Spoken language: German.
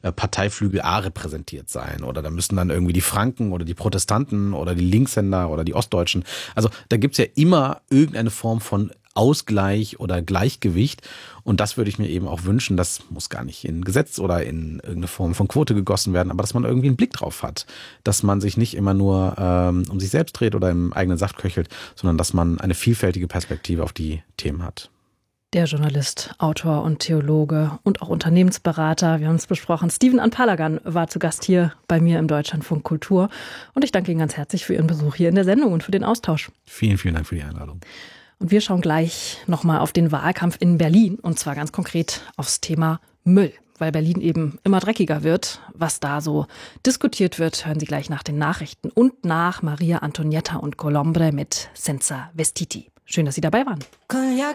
Parteiflügel A repräsentiert sein. Oder da müssen dann irgendwie die Franken oder die Protestanten oder die Linkshänder oder die Ostdeutschen. Also da gibt's ja immer irgendeine Form von Ausgleich oder Gleichgewicht. Und das würde ich mir eben auch wünschen. Das muss gar nicht in Gesetz oder in irgendeine Form von Quote gegossen werden, aber dass man irgendwie einen Blick drauf hat. Dass man sich nicht immer nur um sich selbst dreht oder im eigenen Saft köchelt, sondern dass man eine vielfältige Perspektive auf die Themen hat. Der Journalist, Autor und Theologe und auch Unternehmensberater, wir haben es besprochen, Steven Anpalagan war zu Gast hier bei mir im Deutschlandfunk Kultur. Und ich danke Ihnen ganz herzlich für Ihren Besuch hier in der Sendung und für den Austausch. Vielen, vielen Dank für die Einladung. Und wir schauen gleich nochmal auf den Wahlkampf in Berlin und zwar ganz konkret aufs Thema Müll, weil Berlin eben immer dreckiger wird. Was da so diskutiert wird, hören Sie gleich nach den Nachrichten und nach Maria Antonietta und Colombre mit Senza Vestiti. Schön, dass Sie dabei waren.